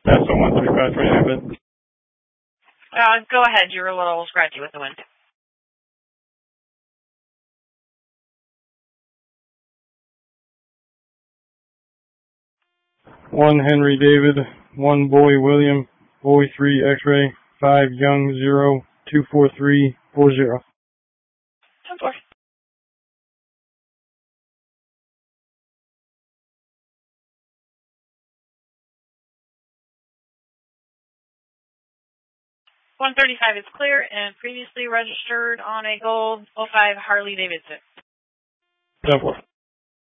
That's the 135 29 bit. Go ahead. You're a little scratchy with the wind. 1 Henry David, 1 Boy William, Boy 3 X-ray, 5 Young 0, 243 40. 10-4. $135 is clear and previously registered on a gold 05 Harley Davidson. 10-4.